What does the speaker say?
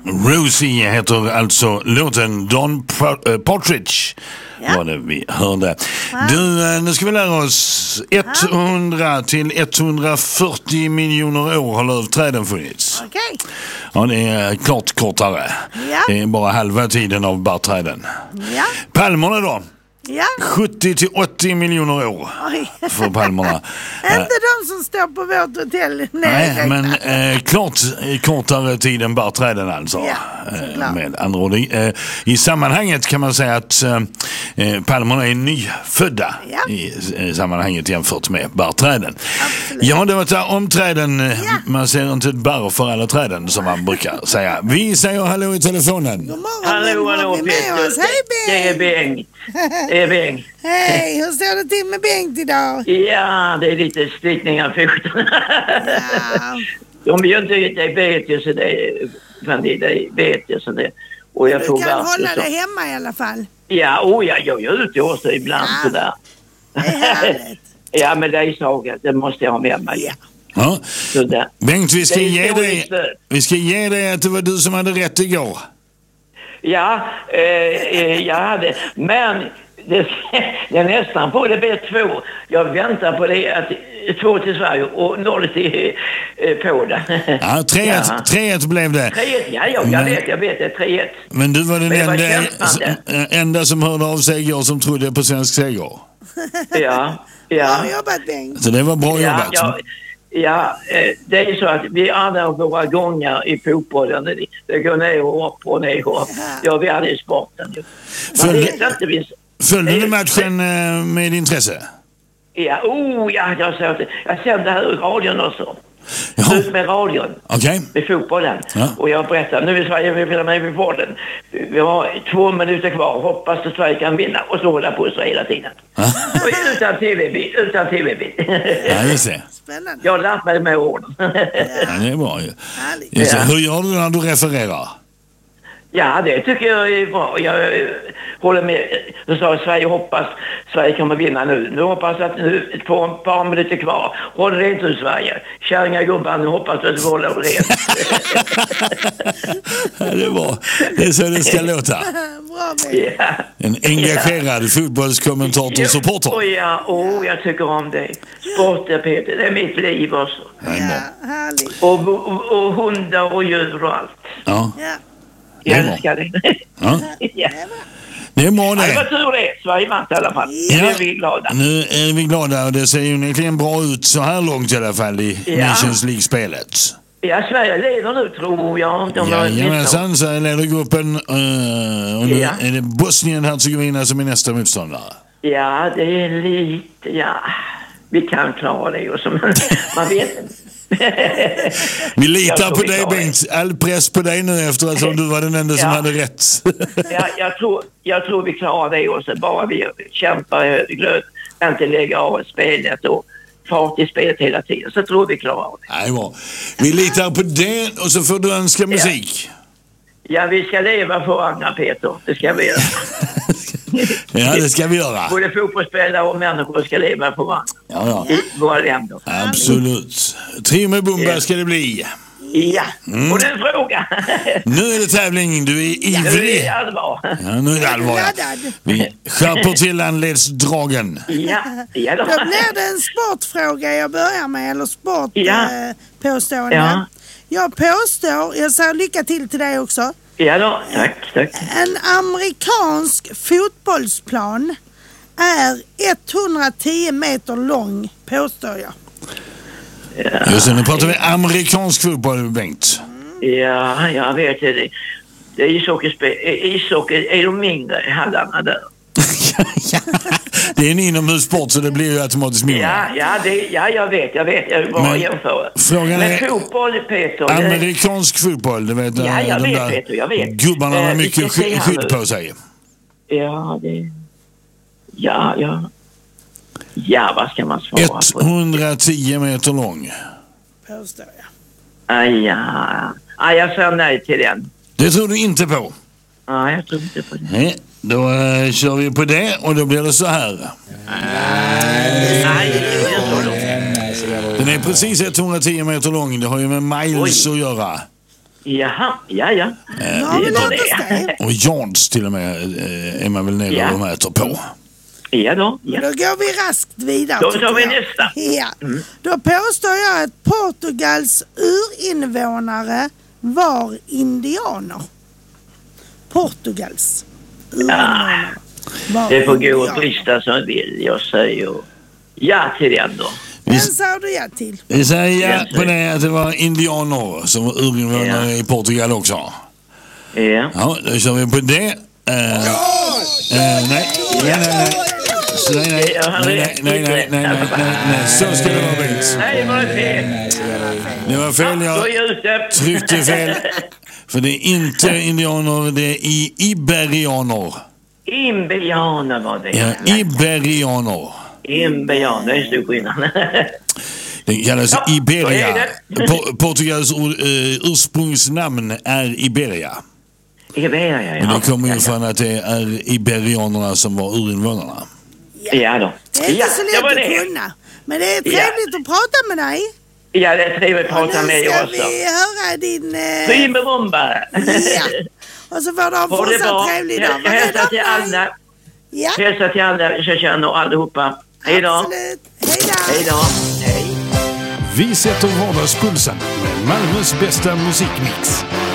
Rosie heter alltså låten. Don Partridge var det vi hörde. Du, nu ska vi lära oss 100 till 140 miljoner år har lövträden funnits. Okej. Ja, det är klart kortare. Det är bara halva tiden av barrträden. Palmerna då? 70 till 80 miljoner år för palmerna. Inte de som står på vårt hotell. Nej, men klart kortare tid än barrträden alltså. Med andra ord. I sammanhanget kan man säga att palmerna är nyfödda i sammanhanget jämfört med barrträden. Ja, det var om träden. Man ser inte ett barr för alla träden som man brukar säga. Vi säger hallå i telefonen. Hallå Peter. Det är Bengt. Hej, hur står det till med Bengt idag? Ja, det är lite slitning av foten. De gör inte det, vet jag så det. Det vet jag så det. Och jag du kan hålla dig hemma i alla fall. Ja, jag gör ut också ibland sådär. Det är härligt. Ja, men det är så det måste jag ha med mig. Ja. Bengt, vi ska ge dig att det var du som hade rätt igår. Ja, jag hade, men det är nästan på det blir 2. Jag väntar på det att 2 till Sverige och 0 till Polen. Ja, 3-1 blev det. 3-1, jag vet det, 3-1. Men du var den enda som hörde av sig igår som trodde på svensk seger. Ja. Bra jobbat, Bengt. Så det var bra jobbat. Ja, det är så att vi andra våra gånger i fotbollen, det går ner och upp och ner och upp. Ja, vi hade i sporten. Följde du matchen med intresse? Ja, jag kände här i radion också. Ut med radion. Med fotbollen. Och jag berättade, nu är Sverige med vid fotbollen. Vi har 2 minuter kvar. Hoppas att Sverige kan vinna. Och så håller på så hela tiden. Och utan tv-bild. Ja, just det. Spännande. Jag har lärt mig med orden. Ja, det är bra ju. Hur gör du när du refererar? Ja, det tycker jag är bra. Jag håller med. Du sa att Sverige hoppas Sverige kommer vinna nu. Nu hoppas att nu ett par minuter kvar. Håll rent ur Sverige. Kärringar gubbar, nu hoppas att du håller rent. Ja, det är bra. Det är så det ska låta. Bra, en engagerad fotbollskommentator och supporter. Jag tycker om det. Sporten, Peter, det är mitt liv också. Härligt. Och hundar och djur och allt. Ja. Jag älskar det. Det är bra det. Det var tur det. Sverige vann i alla fall. Nu är vi glada. Nu är vi glada och det ser ju egentligen bra ut så här långt i alla fall i Nations League-spelet. Ja, Sverige leder nu tror jag. Jajamensan, så leder gruppen och nu är det Bosnien-Hercegovina som är nästa motståndare. Ja, det är lite, vi kan klara det och så, man vet inte. Vi litar på dig, Bengt. All press på dig nu efter att du var den enda som hade rätt. Jag tror vi klarar det och så bara vi kämpar höglöt, inte lägga av spelet och fart i spelet hela tiden, så tror vi klarar det. Nej, bra. Vi litar på det och så får du önska musik. Ja, vi ska leva för andra, Peter. Det ska vi göra. Ja, det ska vi göra. Både fotbollsspelare och människor ska leva för varandra. I våra länder. Absolut. Trio med Bumba ska det bli. Ja, och det är en fråga. Nu är det tävling, du är ivrig. Nu är det allvar. Ja, nu är det allvar. Vi skärper till anledsdragen. Ja. Då blir det en sportfråga jag börjar med, eller sportpåstående. Jag påstår, jag säger lycka till dig också. Ja då, tack. En amerikansk fotbollsplan är 110 meter lång, påstår jag. Ja. Just det, nu pratar vi amerikansk fotboll, Bengt. Ja, jag vet det. Det är ishockey är de mindre hallarna där. Det är en inomhussport så det blir ju automatiskt mindre. Ja, jag vet. Jag bara jämför. Frågan är fotboll, Peter. Amerikansk fotboll, du vet. Ja, jag vet, Peter, jag vet. Gubbarna har mycket skydd på sig. Ja, vad ska man svara på? 110 meter lång. Påstår jag. Jag säger nej till den. Det tror du inte på? Nej, jag tror inte på det. Nej, då kör vi på det och då blir det så här. Den är precis 110 meter lång. Det har ju med miles att göra. Jaha, ja. Och Jans till och med är man väl nere och mäter på. Ja då. Ja. Då går vi raskt vidare. Då tar vi nästa. Ja. Då påstår jag att Portugals urinvånare var indianer. Portugals urinvånare var det får indianer. gå och lista som vill. Jag säger ja till den då. Den sa du ja till. Vi säger ja på det att det var indianer som var urinvånare i Portugal också. Ja. Ja, då kör vi på det. Nej. Så ska det vara, Bengt. Nej, var det fel? Det var fel, jag tryckte fel. För det är inte indianer, det är iberianer. Iberianer var det. Ja, iberianer. Iberianer, det är stor skillnad. Det kallas Iberia. Portugals ursprungsnamn är Iberia. Iberia, ja. Men det kommer ju från att det är iberianerna som var urinvånarna. Ja då. Det är inte så lätt att kunna. Men det är trevligt att prata med dig. Ja, det är trevligt att prata med dig också. Nu ska vi höra din... Primbomba. Ja. Och så får du ha en fortsatt trevlig dag. Jag hälsar till alla. Ja. Hälsar till alla jag känner allihopa. Hej då. Absolut. Hej då. Hej då. Hej. Vi sätter vardagspulsen med Malmös bästa musikmix.